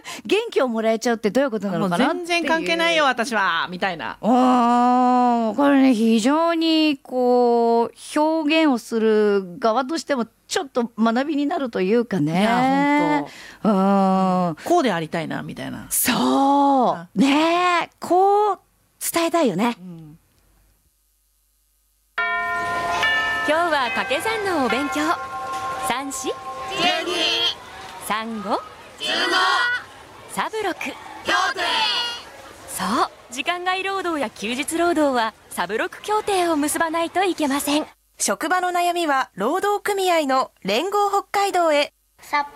元気をもらえちゃうってどういうことなのかなっていう。 もう全然関係ないよ私はみたいな。 これね非常にこう表現をする側としてもちょっと学びになるというかね。 いや本当。 こうでありたいなみたいな。 そうねえ、こう伝えたいよね。 今日は掛け算のお勉強。三四三五サブロク。そう、時間外労働や休日労働はサブロク協定を結ばないといけません。 職場の悩みは労働組合の連合北海道へ。